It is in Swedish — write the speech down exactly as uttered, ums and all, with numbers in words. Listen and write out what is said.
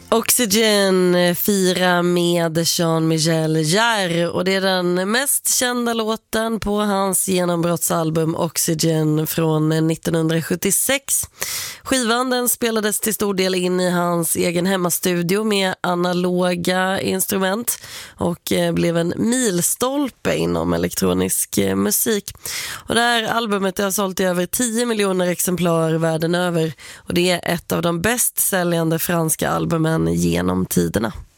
Oxygen firar med Jean-Michel Jarre och det är den mest kända låten på hans genombrottsalbum Oxygen från nittonhundrasjuttiosex. Skivan den spelades till stor del in i hans egen hemmastudio med analoga instrument och blev en milstolpe inom elektronisk musik. Och det här albumet har sålt i över tio miljoner exemplar världen över och det är ett av de bäst säljande franska albumen genom tiderna.